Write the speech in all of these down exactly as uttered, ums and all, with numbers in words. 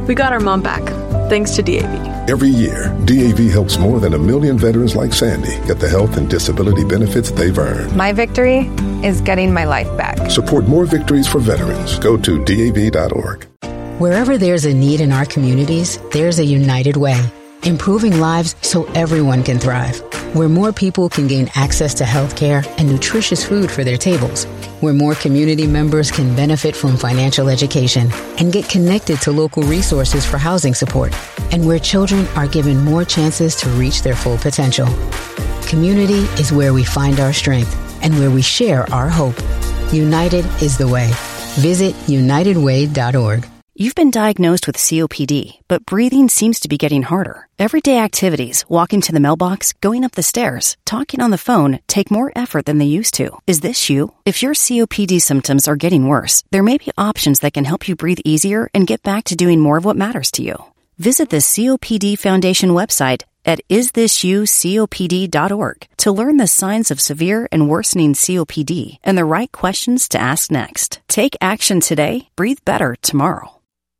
We got our mom back, thanks to D A V. Every year, D A V helps more than a million veterans like Sandy get the health and disability benefits they've earned. My victory is getting my life back. Support more victories for veterans. Go to D A V dot org. Wherever there's a need in our communities, there's a United Way. Improving lives so everyone can thrive. Where more people can gain access to health care and nutritious food for their tables. Where more community members can benefit from financial education and get connected to local resources for housing support. And where children are given more chances to reach their full potential. Community is where we find our strength and where we share our hope. United is the way. Visit united way dot org. You've been diagnosed with C O P D, but breathing seems to be getting harder. Everyday activities, walking to the mailbox, going up the stairs, talking on the phone, take more effort than they used to. Is this you? If your C O P D symptoms are getting worse, there may be options that can help you breathe easier and get back to doing more of what matters to you. Visit the C O P D Foundation website at is this you copd dot org to learn the signs of severe and worsening C O P D and the right questions to ask next. Take action today. Breathe better tomorrow.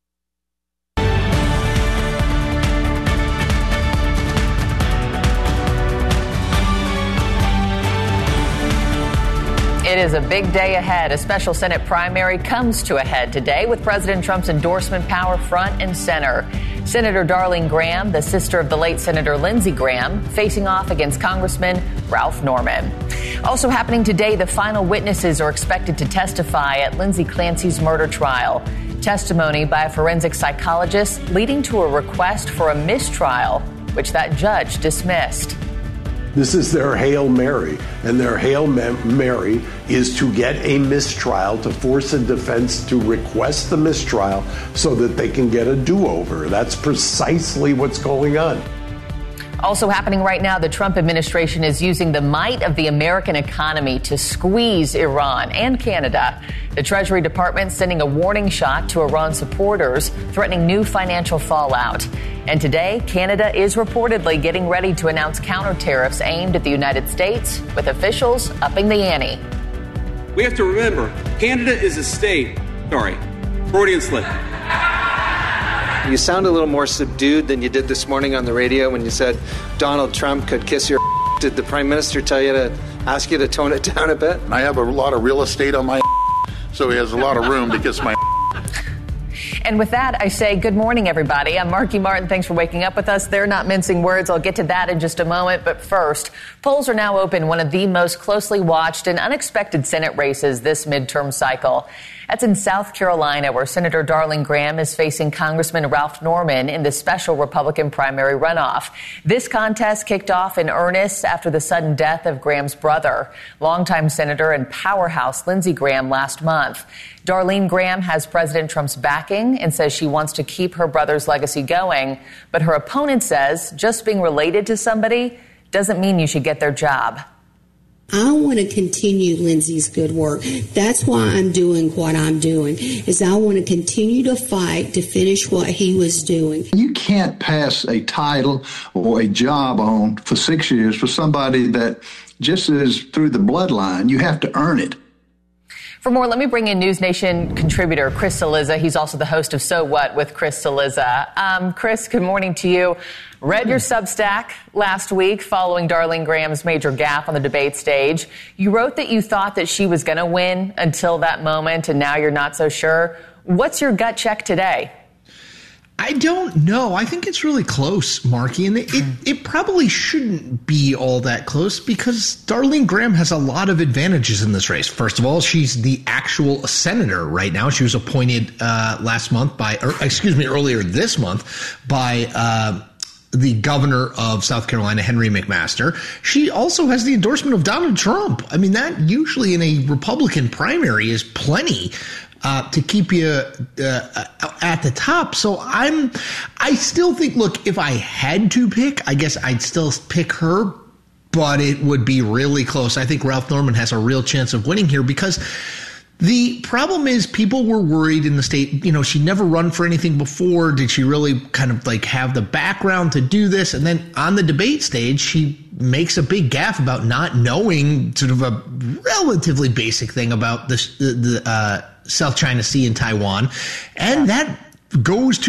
It is a big day ahead. A special Senate primary comes to a head today with President Trump's endorsement power front and center. Senator Darlene Graham, the sister of the late Senator Lindsey Graham, facing off against Congressman Ralph Norman. Also happening today, the final witnesses are expected to testify at Lindsay Clancy's murder trial. Testimony by a forensic psychologist leading to a request for a mistrial, which that judge dismissed. This is their Hail Mary, and their Hail Mary is to get a mistrial, to force a defense to request the mistrial so that they can get a do-over. That's precisely what's going on. Also happening right now, the Trump administration is using the might of the American economy to squeeze Iran and Canada. The Treasury Department sending a warning shot to Iran supporters, threatening new financial fallout. And today, Canada is reportedly getting ready to announce counter tariffs aimed at the United States, with officials upping the ante. We have to remember, Canada is a state. Sorry, Freudian slip. You sound a little more subdued than you did this morning on the radio when you said Donald Trump could kiss your. Did the Prime Minister tell you to ask you to tone it down a bit? I have a lot of real estate on my so he has a lot of room to kiss my. And with that, I say good morning, everybody. I'm Marky Martin. Thanks for waking up with us. They're not mincing words. I'll get to that in just a moment. But first, polls are now open, one of the most closely watched and unexpected Senate races this midterm cycle. That's in South Carolina, where Senator Darlene Graham is facing Congressman Ralph Norman in the special Republican primary runoff. This contest kicked off in earnest after the sudden death of Graham's brother, longtime Senator and powerhouse Lindsey Graham, last month. Darlene Graham has President Trump's backing and says she wants to keep her brother's legacy going. But her opponent says just being related to somebody doesn't mean you should get their job. I want to continue Lindsey's good work. That's why I'm doing what I'm doing, is I want to continue to fight to finish what he was doing. You can't pass a title or a job on for six years for somebody that just is through the bloodline. You have to earn it. For more, let me bring in News Nation contributor Chris Cillizza. He's also the host of So What with Chris Cillizza. Um, Chris, good morning to you. Read your Substack last week following Darlene Graham's major gaffe on the debate stage. You wrote that you thought that she was going to win until that moment, and now you're not so sure. What's your gut check today? I don't know. I think it's really close, Marky, and it, it, it probably shouldn't be all that close because Darlene Graham has a lot of advantages in this race. First of all, she's the actual senator right now. She was appointed uh, last month by, or excuse me, earlier this month by uh, the governor of South Carolina, Henry McMaster. She also has the endorsement of Donald Trump. I mean, that usually in a Republican primary is plenty Uh, to keep you uh, at the top. So I'm, I still think, look, if I had to pick, I guess I'd still pick her, but it would be really close. I think Ralph Norman has a real chance of winning here because the problem is people were worried in the state, you know, she never run for anything before. Did she really kind of like have the background to do this? And then on the debate stage, she makes a big gaffe about not knowing sort of a relatively basic thing about this, the, the uh, South China Sea and Taiwan. And that goes to